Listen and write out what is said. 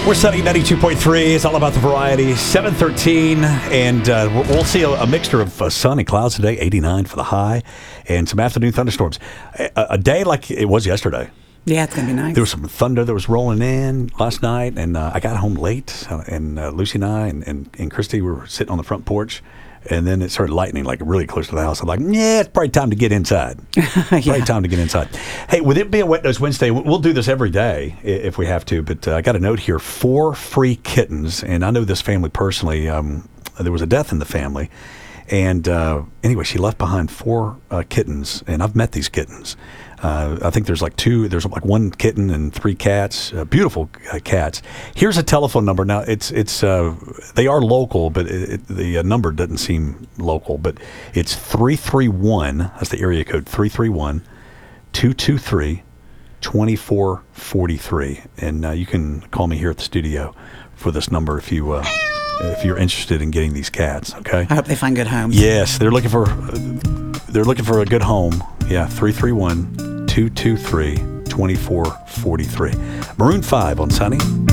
We're setting 92.3. It's all about the variety. 7:13, and we'll see a mixture of sun and clouds today. 89 for the high, and some afternoon thunderstorms. A day like it was yesterday. Yeah, it's going to be nice. There was some thunder that was rolling in last night, and I got home late, and Lucy and I and Christy were sitting on the front porch, and then it started lightning like really close to the house. I'm like, yeah, it's probably time to get inside. Probably time to get inside. Hey, with it being Wet Nose Wednesday, we'll do this every day if we have to, but I got a note here, 4 free kittens, and I know this family personally. There was a death in the family, and anyway, she left behind 4 kittens, and I've met these kittens. I think there's like 1 kitten and 3 cats, beautiful cats. Here's a telephone number. Now it's they are local, but the number doesn't seem local, but it's 331, that's the area code, 331-223-2443. And you can call me here at the studio for this number if you're interested in getting these cats, okay? I hope they find good homes. Yes, they're looking for a good home. Yeah, 331-223-2443. Maroon 5 on Sunny.